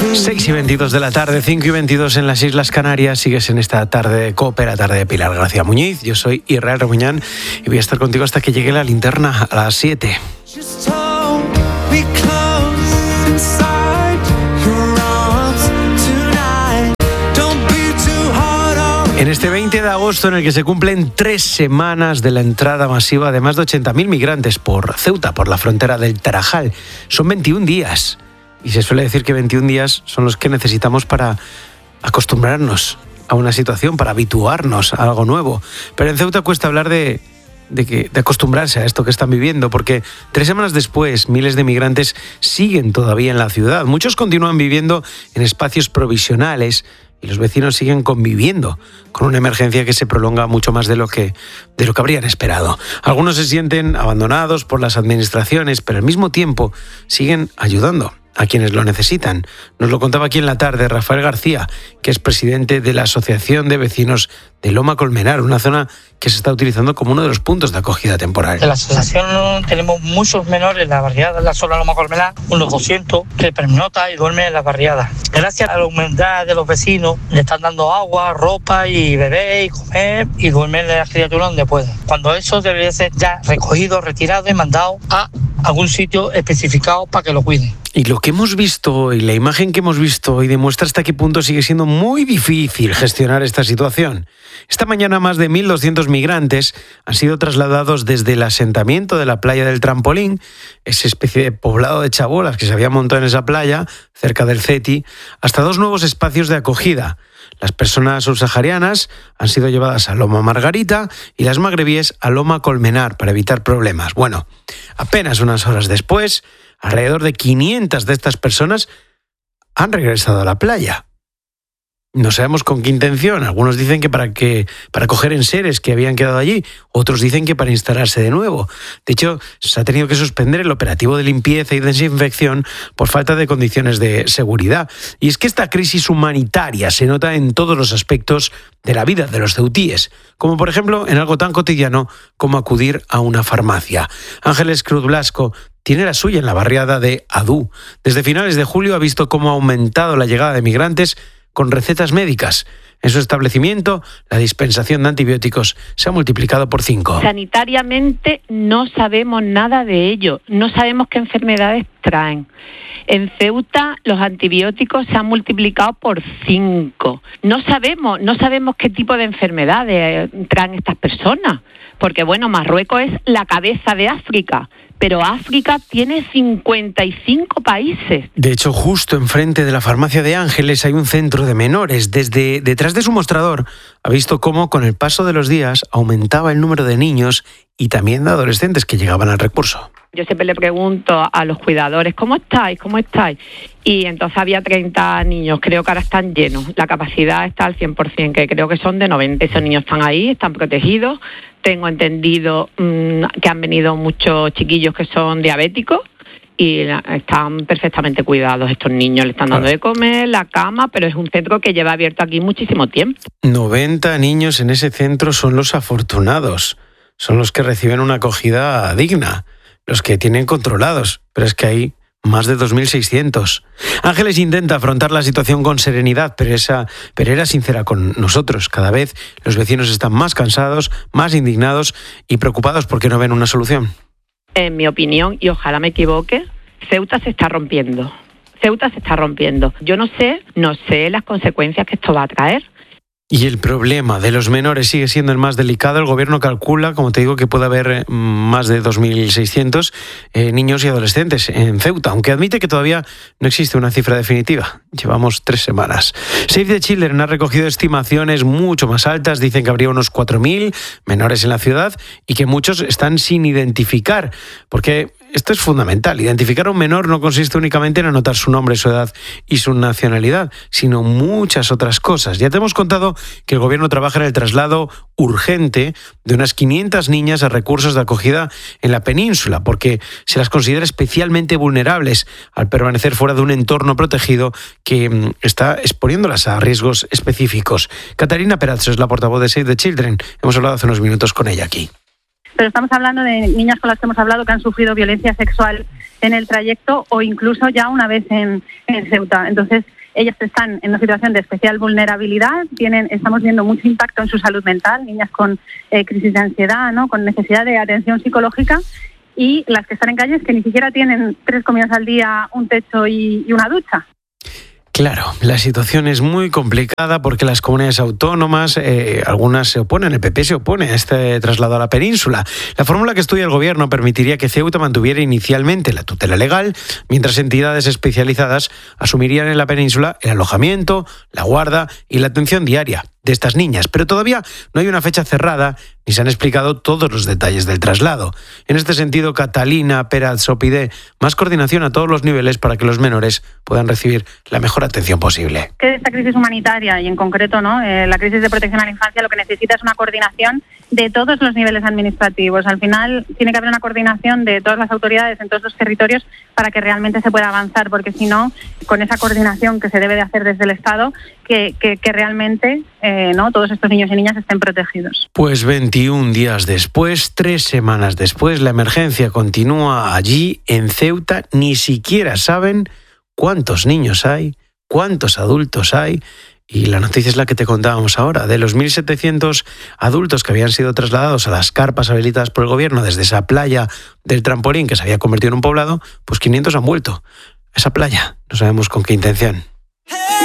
6:22 de la tarde, 5:22 en las Islas Canarias. Sigues en esta tarde de COPE, la tarde de Pilar García Muñiz. Yo soy Israel Remuñán y voy a estar contigo hasta que llegue la linterna a las 7. En este 20 de agosto, en el que se cumplen 3 semanas de la entrada masiva de más de 80.000 migrantes por Ceuta, por la frontera del Tarajal, son 21 días. Y se suele decir que 21 días son los que necesitamos para acostumbrarnos a una situación, para habituarnos a algo nuevo. Pero en Ceuta cuesta hablar de acostumbrarse a esto que están viviendo, porque 3 semanas después, miles de migrantes siguen todavía en la ciudad. Muchos continúan viviendo en espacios provisionales y los vecinos siguen conviviendo con una emergencia que se prolonga mucho más de lo que habrían esperado. Algunos se sienten abandonados por las administraciones, pero al mismo tiempo siguen ayudando a quienes lo necesitan. Nos lo contaba aquí en la tarde Rafael García, que es presidente de la Asociación de Vecinos de Loma Colmenar, una zona que se está utilizando como uno de los puntos de acogida temporal. En la asociación tenemos muchos menores en la barriada, en la zona de Loma Colmenar, unos 200 que pernoctan y duermen en la barriada. Gracias a la humildad de los vecinos, le están dando agua, ropa y beber y comer y duermen en la criatura donde pueden. Cuando eso debería ser ya recogido, retirado y mandado a algún sitio especificado para que lo cuiden. Y lo que hemos visto y la imagen que hemos visto hoy demuestra hasta qué punto sigue siendo muy difícil gestionar esta situación. Esta mañana más de 1.200 migrantes han sido trasladados desde el asentamiento de la playa del Trampolín, esa especie de poblado de chabolas que se había montado en esa playa, cerca del CETI, hasta 2 nuevos espacios de acogida. Las personas subsaharianas han sido llevadas a Loma Margarita y las magrebíes a Loma Colmenar para evitar problemas. Bueno, apenas unas horas después, alrededor de 500 de estas personas han regresado a la playa. No sabemos con qué intención. Algunos dicen que para coger enseres que habían quedado allí. Otros dicen que para instalarse de nuevo. De hecho, se ha tenido que suspender el operativo de limpieza y desinfección por falta de condiciones de seguridad. Y es que esta crisis humanitaria se nota en todos los aspectos de la vida de los ceutíes, como por ejemplo en algo tan cotidiano como acudir a una farmacia. Ángeles Cruz Blasco tiene la suya en la barriada de Adú. Desde finales de julio ha visto cómo ha aumentado la llegada de migrantes con recetas médicas. En su establecimiento, la dispensación de antibióticos se ha multiplicado por 5. Sanitariamente no sabemos nada de ello, no sabemos qué enfermedades traen. En Ceuta los antibióticos se han multiplicado por 5. No sabemos qué tipo de enfermedades traen estas personas, porque bueno, Marruecos es la cabeza de África, pero África tiene 55 países. De hecho, justo enfrente de la farmacia de Ángeles hay un centro de menores. Desde detrás de su mostrador ha visto cómo con el paso de los días aumentaba el número de niños y también de adolescentes que llegaban al recurso. Yo siempre le pregunto a los cuidadores, ¿cómo estáis? Y entonces había 30 niños, creo que ahora están llenos. La capacidad está al 100%, que creo que son de 90. Esos niños están ahí, están protegidos. Tengo entendido que han venido muchos chiquillos que son diabéticos y están perfectamente cuidados estos niños. Le están dando de comer, la cama, pero es un centro que lleva abierto aquí muchísimo tiempo. 90 niños en ese centro son los afortunados, son los que reciben una acogida digna, los que tienen controlados, pero es que hay más de 2.600. Ángeles intenta afrontar la situación con serenidad, pero era sincera con nosotros. Cada vez los vecinos están más cansados, más indignados y preocupados porque no ven una solución. En mi opinión, y ojalá me equivoque, Ceuta se está rompiendo. Yo no sé las consecuencias que esto va a traer. Y el problema de los menores sigue siendo el más delicado. El gobierno calcula, como te digo, que puede haber más de 2.600 niños y adolescentes en Ceuta, aunque admite que todavía no existe una cifra definitiva. Llevamos 3 semanas. Save the Children ha recogido estimaciones mucho más altas. Dicen que habría unos 4.000 menores en la ciudad y que muchos están sin identificar, porque esto es fundamental. Identificar a un menor no consiste únicamente en anotar su nombre, su edad y su nacionalidad, sino muchas otras cosas. Ya te hemos contado que el gobierno trabaja en el traslado urgente de unas 500 niñas a recursos de acogida en la península, porque se las considera especialmente vulnerables al permanecer fuera de un entorno protegido que está exponiéndolas a riesgos específicos. Catarina Perazzo es la portavoz de Save the Children. Hemos hablado hace unos minutos con ella aquí. Pero estamos hablando de niñas con las que hemos hablado que han sufrido violencia sexual en el trayecto o incluso ya una vez en Ceuta. Entonces, ellas están en una situación de especial vulnerabilidad, estamos viendo mucho impacto en su salud mental, niñas con crisis de ansiedad, ¿no?, con necesidad de atención psicológica, y las que están en calles que ni siquiera tienen 3 comidas al día, un techo y una ducha. Claro, la situación es muy complicada porque las comunidades autónomas, algunas se oponen, el PP se opone a este traslado a la península. La fórmula que estudia el gobierno permitiría que Ceuta mantuviera inicialmente la tutela legal, mientras entidades especializadas asumirían en la península el alojamiento, la guarda y la atención diaria de estas niñas. Pero todavía no hay una fecha cerrada ni se han explicado todos los detalles del traslado. En este sentido, Catalina Perazzo pide más coordinación a todos los niveles para que los menores puedan recibir la mejor atención posible. Que esta crisis humanitaria y en concreto, ¿no?, la crisis de protección a la infancia, lo que necesita es una coordinación de todos los niveles administrativos. Al final tiene que haber una coordinación de todas las autoridades en todos los territorios para que realmente se pueda avanzar, porque si no, con esa coordinación que se debe de hacer desde el Estado, que realmente no todos estos niños y niñas estén protegidos. Pues 21 días después, 3 semanas después, la emergencia continúa allí en Ceuta. Ni siquiera saben cuántos niños hay, cuántos adultos hay. Y la noticia es la que te contábamos ahora. De los 1.700 adultos que habían sido trasladados a las carpas habilitadas por el gobierno desde esa playa del Trampolín que se había convertido en un poblado, pues 500 han vuelto a esa playa. No sabemos con qué intención.